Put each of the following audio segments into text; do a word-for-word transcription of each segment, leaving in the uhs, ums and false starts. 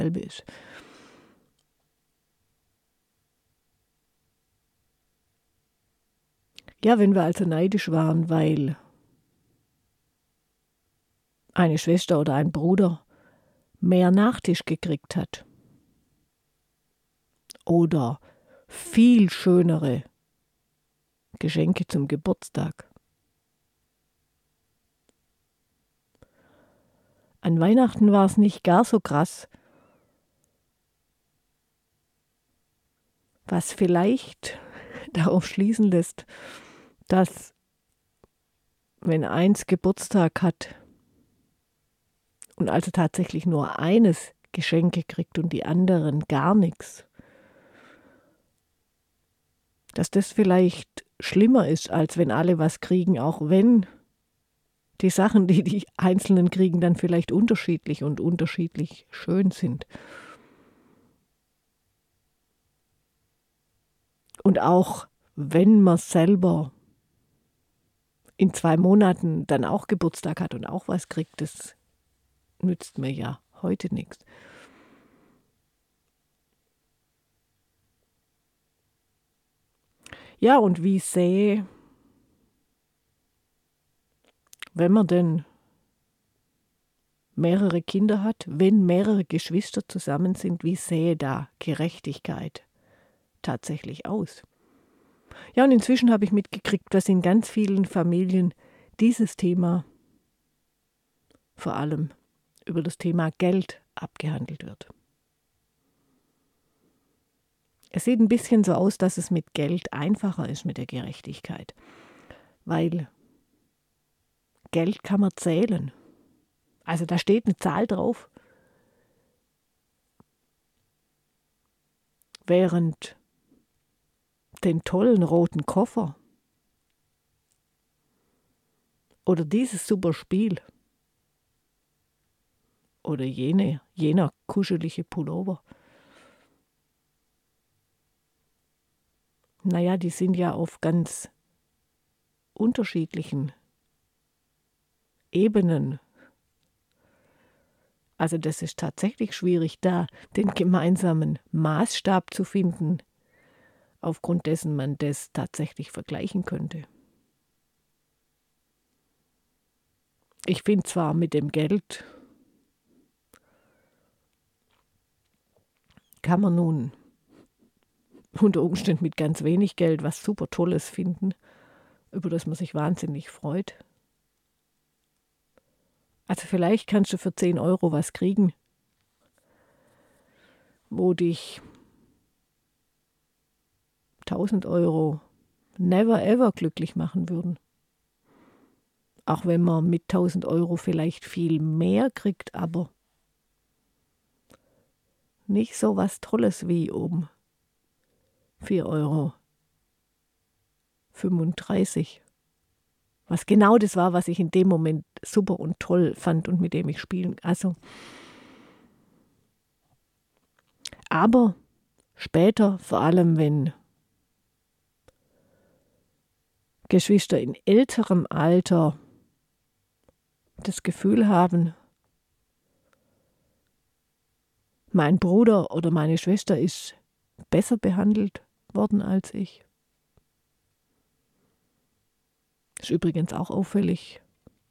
dasselbe ist. Ja, wenn wir also neidisch waren, weil eine Schwester oder ein Bruder mehr Nachtisch gekriegt hat oder viel schönere Geschenke zum Geburtstag. An Weihnachten war es nicht gar so krass, was vielleicht darauf schließen lässt, dass wenn eins Geburtstag hat und also tatsächlich nur eines Geschenke kriegt und die anderen gar nichts, dass das vielleicht schlimmer ist, als wenn alle was kriegen, auch wenn die Sachen, die die Einzelnen kriegen, dann vielleicht unterschiedlich und unterschiedlich schön sind. Und auch wenn man selber in zwei Monaten dann auch Geburtstag hat und auch was kriegt, das nützt mir ja heute nichts. Ja, und wie sähe, wenn man denn mehrere Kinder hat, wenn mehrere Geschwister zusammen sind, wie sähe da Gerechtigkeit tatsächlich aus? Ja, und inzwischen habe ich mitgekriegt, dass in ganz vielen Familien dieses Thema vor allem über das Thema Geld abgehandelt wird. Es sieht ein bisschen so aus, dass es mit Geld einfacher ist mit der Gerechtigkeit, weil Geld kann man zählen. Also da steht eine Zahl drauf, während den tollen roten Koffer oder dieses super Spiel oder jene, jener kuschelige Pullover, naja, die sind ja auf ganz unterschiedlichen Ebenen. Also das ist tatsächlich schwierig, da den gemeinsamen Maßstab zu finden, aufgrund dessen man das tatsächlich vergleichen könnte. Ich finde zwar mit dem Geld kann man nun unter Umständen mit ganz wenig Geld was super Tolles finden, über das man sich wahnsinnig freut. Also vielleicht kannst du für zehn Euro was kriegen, wo dich tausend Euro never ever glücklich machen würden. Auch wenn man mit tausend Euro vielleicht viel mehr kriegt, aber nicht so was Tolles wie um vier Euro fünfunddreißig. Was genau das war, was ich in dem Moment super und toll fand und mit dem ich spielen. Also, aber später, vor allem wenn Geschwister in älterem Alter das Gefühl haben, mein Bruder oder meine Schwester ist besser behandelt worden als ich. Ist übrigens auch auffällig,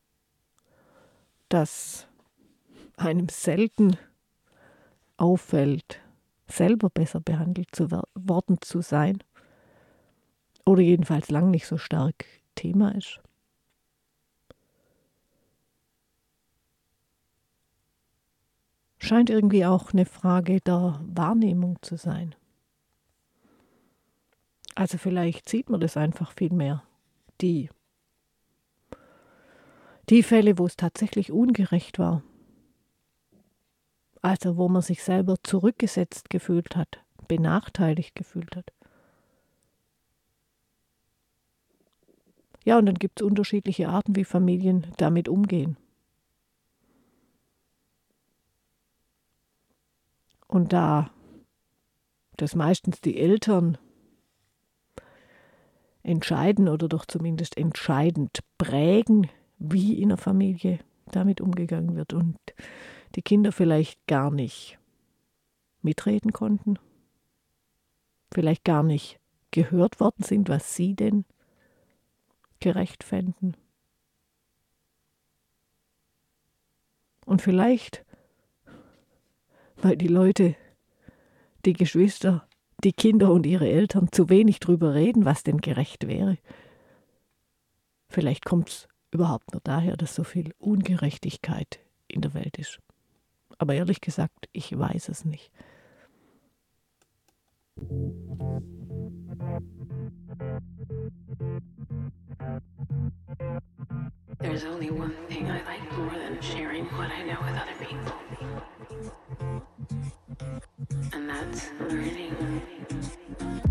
dass einem selten auffällt, selber besser behandelt zu worden zu sein oder jedenfalls lang nicht so stark Thema ist. Scheint irgendwie auch eine Frage der Wahrnehmung zu sein. Also vielleicht sieht man das einfach viel mehr. Die, die Fälle, wo es tatsächlich ungerecht war. Also wo man sich selber zurückgesetzt gefühlt hat, benachteiligt gefühlt hat. Ja, und dann gibt es unterschiedliche Arten, wie Familien damit umgehen. Und da das meistens die Eltern entscheiden oder doch zumindest entscheidend prägen, wie in der Familie damit umgegangen wird und die Kinder vielleicht gar nicht mitreden konnten, vielleicht gar nicht gehört worden sind, was sie denn gerecht fänden. Und vielleicht, weil die Leute, die Geschwister, die Kinder und ihre Eltern zu wenig drüber reden, was denn gerecht wäre. Vielleicht kommt es überhaupt nur daher, dass so viel Ungerechtigkeit in der Welt ist. Aber ehrlich gesagt, ich weiß es nicht. There's only one thing I like more than sharing what I know with other people. And that's learning.